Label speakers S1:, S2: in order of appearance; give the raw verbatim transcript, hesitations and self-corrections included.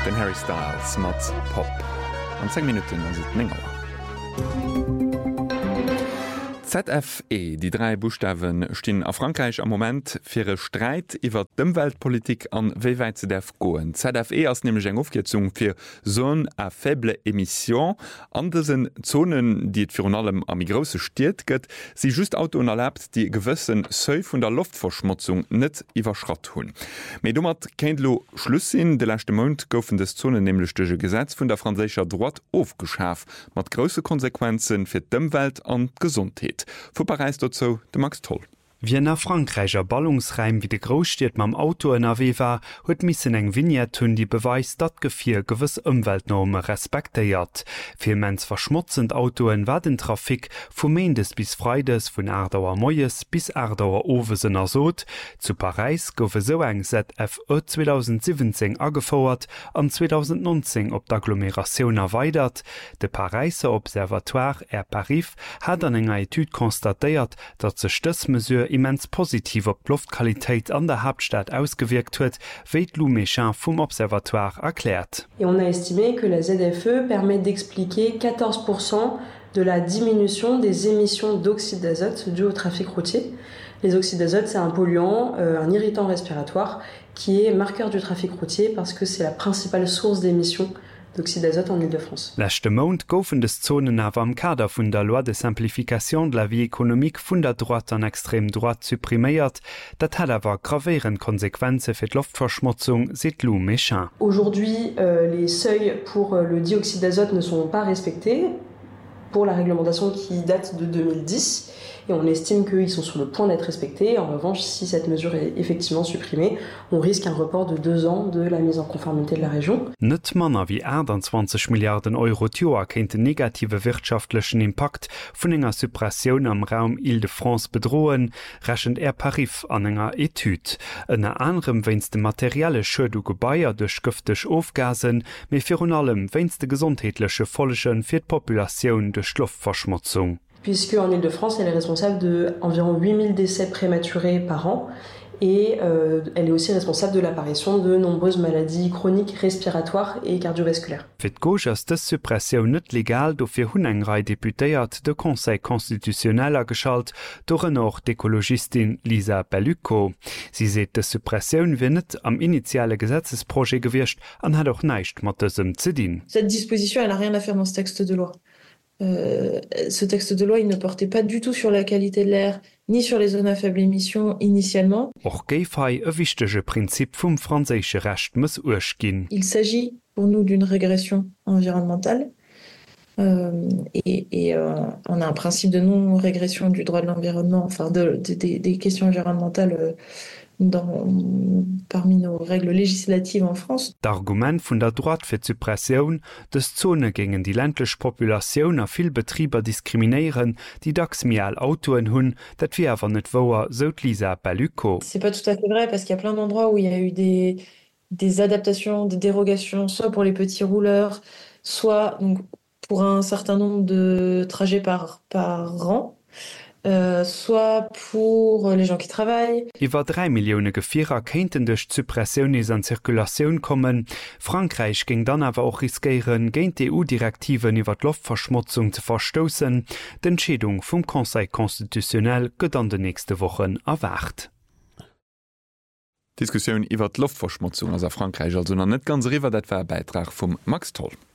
S1: den Harry Styles mat Pop. An zehn Minuten an se Mengeer. Z F E, die drei Buchstaben stehen a Frankreich am Moment fir e Streit iwwer d'Umweltpolitik an wéi weit ze derf goen. Z F E ass nämlich eng Aufgetzung fir son a faible Emission. Andersen Zonen, die et fir allem am grosse Stiert gëtt, sie just Autoen erlaubt, die gewëssen Säu vun der Luftverschmutzung net iwwerschrott hunn. Mei dummert kenint lo Schluss sinn, de lachte Mond goufen des Zonen nämlich duge Gesetz vun der franzécher Droit aufgeschaf, mat grosse Konsequenzen fir d'Umwelt an Gesundheit. Wo Paris dazu de Max Toll.
S2: Wie nach Frankreicher Ballungsreim wie de Großstiet mam Auto en A W war, huet missen eng Vignette hunn die Beweis dat Gefir gewiss Umweltnorme respektéiert. Vielmens verschmutzend Autoen war den Trafik vu Mendes bis Freides vun Erdauer Moies bis Erdauer Ovesen ersot. Zu Paris goufe so eng Z F E zwanzig siebzehn agefauerert an zwanzig neunzehn op d'Agglomeration erweitert. De Pariser Observatoire Air Paris hat an enger Etude konstatéiert, dat ze Stössmesure immens positiv op Luftqualität an der Hauptstadt ausgewirkt huet, wéit Lou Méchan vom Observatoire erklärt.
S3: Et on a estimé que la Z F E permet d'expliquer quatorze pour cent de la diminution des émissions d'oxyde d'azote dues au trafic routier. Les oxydes d'azote, c'est un polluant, euh, un irritant respiratoire qui est marqueur du trafic routier parce que c'est la principale source d'émissions d'oxyde d'azote en Île-de-France.
S2: Lächte Mond goufen des Zonen awer am Kader vun der Loi de Simplification de la vie économique vun der Droite an extrem droit suppriméiert, dat hat awer graveieren Konsequenze fir d'Luftverschmutzung, seit Lou Méchan.
S3: Aujourd'hui, euh, les seuils pour euh, le dioxyde d'azote ne sont pas respectés pour la réglementation qui date de deux mille dix et on estime qu'ils sont sur le point d'être respectés. En revanche, si cette mesure est effectivement supprimée, on risque un report de deux ans de la mise en conformité de la région.
S2: Net manner wie einundzwanzig Milliarden Euro Joer kennt den negative wirtschaftlichen Impact vun enger Suppression am Raum Île-de-France bedrohen, rechent Air Paris an enger Etude. Ennner anderem wennns de materielle Schëdu Gebaier durch gëfteg Aufgasen, méi fir un allem wennns de gesundheitliche Folgen fir d'Populationun durch Luftverschmutzung.
S3: Puisque en Île-de-France, elle est responsable de environ huit mille décès prématurés par an et euh, elle est aussi responsable de l'apparition de nombreuses maladies chroniques respiratoires et cardiovasculaires.
S2: Fit gauche ass des Suppressioun net legal do fir hunn engrei deputéiert de Conseil konstitutioneller geschalt door noch d'Ekologistin Lisa Bellucco. Sie seet de Suppressioun wie net am initiale Gesetzesprojet gewircht an hat auch neicht mat dësem ze dien.
S4: Cette disposition, elle n'a rien à faire dans ce texte de loi. Euh, ce texte de loi, il ne portait pas du tout sur la qualité de l'air, ni sur les zones à faible émission initialement.
S2: Och geifhai e wichtege Prinzip vum franzésche Recht muss urgin.
S4: Il s'agit pour nous d'une régression environnementale euh, et, et euh, on a un principe de non-régression du droit de l'environnement, enfin de, de, de, des questions environnementales euh, Dans, parmi nos règles législatives en France.
S2: D'Argument vun der Droit fir Suppressioun des Zone gegen die ländlech Populationun a vill Betrieber diskriminieren, die dacks mial Autoen hunn, dat wie awer net woer so Lisa Bellucco.
S4: C'est pas tout à fait vrai parce qu'il y a plein d'endroits où il y a eu des, des adaptations, des dérogations, soit pour les petits rouleurs, soit donc, pour un certain nombre de trajets par, par an. Euh, soit pour les gens qui travaillent.
S2: Iwer drei Millioune Gefierer kenten durch Suppressionis an Zirkulationun kommen. Frankreich ging dann aber auch riskieren, géint E U-Direktiven iwwer Luftverschmutzung zu verstoßen. D'Entscheedung vum Conseil konstitutionell gëtt an de nächste Wochen erwacht.
S1: Diskussion iwwer Luftverschmutzung aus Frankreich also net ganz riwer dat war Beitrag vum Max Toll.